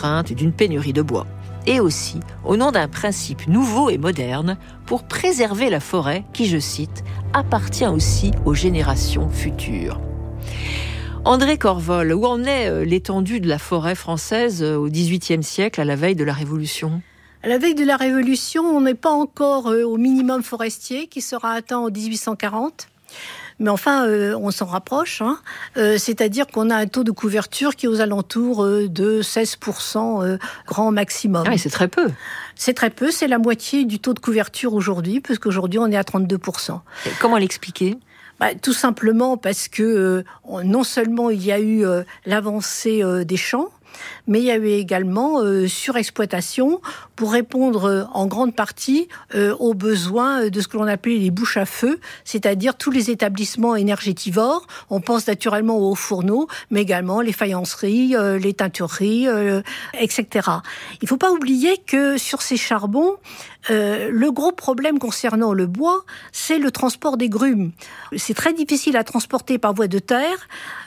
crainte d'une pénurie de bois. Et aussi au nom d'un principe nouveau et moderne pour préserver la forêt qui, je cite, appartient aussi aux générations futures. André Corvol, où en est l'étendue de la forêt française au XVIIIe siècle, à la veille de la Révolution ? À la veille de la Révolution, on n'est pas encore au minimum forestier qui sera atteint en 1840. Mais enfin, on s'en rapproche. C'est-à-dire qu'on a un taux de couverture qui est aux alentours de 16% grand maximum. Ah, et c'est très peu. C'est très peu, c'est la moitié du taux de couverture aujourd'hui, puisqu'aujourd'hui on est à 32%. Et comment l'expliquer ? Tout simplement parce que non seulement il y a eu l'avancée des champs, mais il y a eu également surexploitation pour répondre en grande partie aux besoins de ce que l'on appelait les bouches à feu, c'est-à-dire tous les établissements énergétivores. On pense naturellement aux fourneaux, mais également les faïenceries, les teintureries, etc. Il ne faut pas oublier que sur ces charbons, le gros problème concernant le bois, c'est le transport des grumes. C'est très difficile à transporter par voie de terre.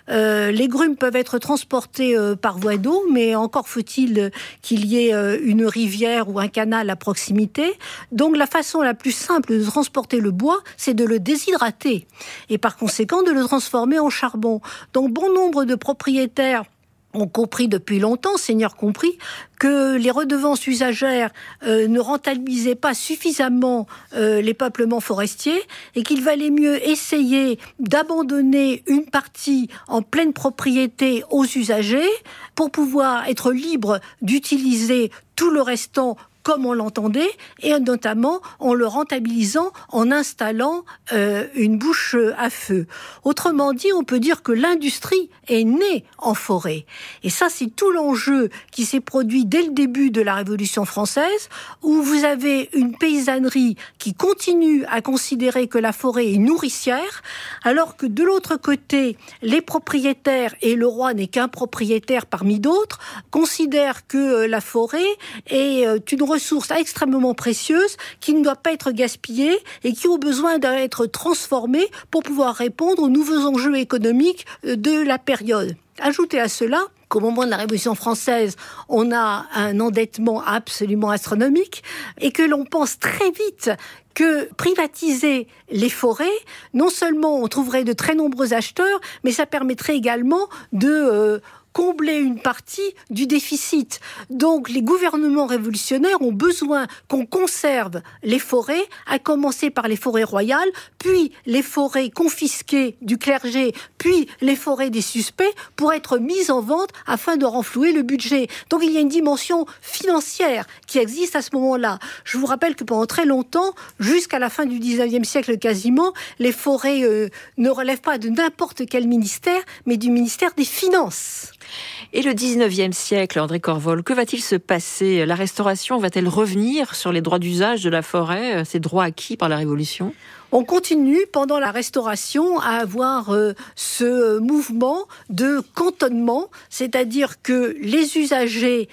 Les grumes peuvent être transportées par voie d'eau, mais encore faut-il qu'il y ait une rivière ou un canal à proximité. Donc la façon la plus simple de transporter le bois, c'est de le déshydrater et par conséquent de le transformer en charbon. Donc bon nombre de propriétaires ont compris depuis longtemps, seigneurs compris, que les redevances usagères ne rentabilisaient pas suffisamment les peuplements forestiers et qu'il valait mieux essayer d'abandonner une partie en pleine propriété aux usagers pour pouvoir être libre d'utiliser tout le restant comme on l'entendait, et notamment en le rentabilisant en installant une bouche à feu. Autrement dit, on peut dire que l'industrie est née en forêt. Et ça, c'est tout l'enjeu qui s'est produit dès le début de la Révolution française, où vous avez une paysannerie qui continue à considérer que la forêt est nourricière, alors que de l'autre côté, les propriétaires, et le roi n'est qu'un propriétaire parmi d'autres, considèrent que la forêt est une ressource extrêmement précieuse qui ne doit pas être gaspillée et qui ont besoin d'être transformée pour pouvoir répondre aux nouveaux enjeux économiques de la période. Ajoutez à cela qu'au moment de la Révolution française, on a un endettement absolument astronomique et que l'on pense très vite que privatiser les forêts, non seulement on trouverait de très nombreux acheteurs, mais ça permettrait également de combler une partie du déficit. Donc les gouvernements révolutionnaires ont besoin qu'on conserve les forêts, à commencer par les forêts royales, puis les forêts confisquées du clergé, puis les forêts des suspects, pour être mises en vente afin de renflouer le budget. Donc il y a une dimension financière qui existe à ce moment-là. Je vous rappelle que pendant très longtemps, jusqu'à la fin du 19e siècle quasiment, les forêts ne relèvent pas de n'importe quel ministère, mais du ministère des Finances. Et le 19e siècle, André Corvol, que va-t-il se passer ? La Restauration va-t-elle revenir sur les droits d'usage de la forêt, ces droits acquis par la Révolution ? On continue pendant la Restauration à avoir ce mouvement de cantonnement, c'est-à-dire que les usagers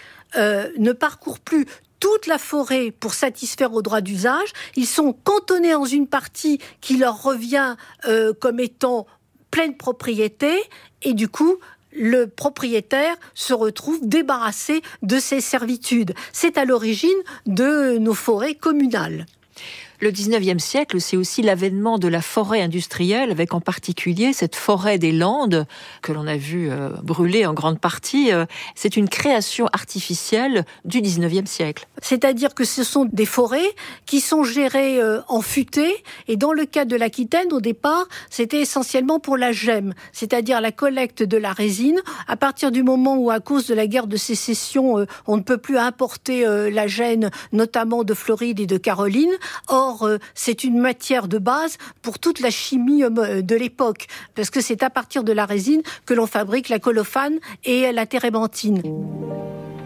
ne parcourent plus toute la forêt pour satisfaire aux droits d'usage. Ils sont cantonnés dans une partie qui leur revient comme étant pleine propriété et du coup, le propriétaire se retrouve débarrassé de ses servitudes. C'est à l'origine de nos forêts communales. Le 19e siècle, c'est aussi l'avènement de la forêt industrielle, avec en particulier cette forêt des Landes, que l'on a vu brûler en grande partie. C'est une création artificielle du 19e siècle. C'est-à-dire que ce sont des forêts qui sont gérées en futaie, et dans le cas de l'Aquitaine, au départ, c'était essentiellement pour la gemme, c'est-à-dire la collecte de la résine. À partir du moment où, à cause de la guerre de sécession, on ne peut plus importer la gêne, notamment de Floride et de Caroline. Or, c'est une matière de base pour toute la chimie de l'époque, parce que c'est à partir de la résine que l'on fabrique la colophane et la térébenthine.